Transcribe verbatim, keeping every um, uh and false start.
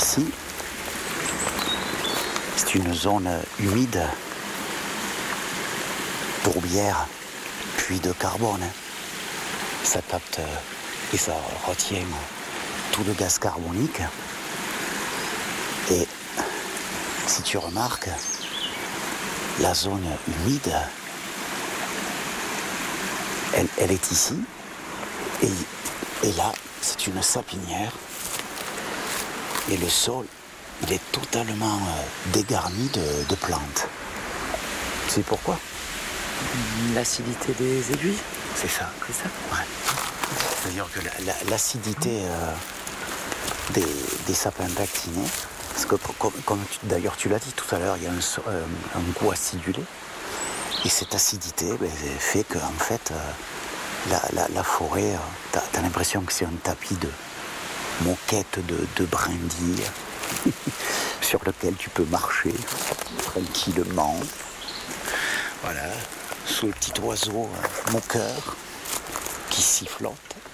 ici, c'est une zone humide, tourbière, puits de carbone. Ça capte et ça retient tout le gaz carbonique. Et si tu remarques, la zone humide, elle, elle est ici. Et, et là, c'est une sapinière. Et le sol, il est totalement euh, dégarni de, de plantes. Tu sais pourquoi ? L'acidité des aiguilles ? C'est ça. C'est ça ? Ouais. C'est-à-dire que la, la, l'acidité euh, des, des sapins vaccinés, parce que comme, comme tu, d'ailleurs tu l'as dit tout à l'heure, il y a un, euh, un goût acidulé. Et cette acidité ben, fait que en fait, euh, la, la, la forêt, euh, t'as, t'as l'impression que c'est un tapis de moquettes de, de brindilles sur lequel tu peux marcher tranquillement. Voilà, sous le petit oiseau euh, moqueur qui sifflote.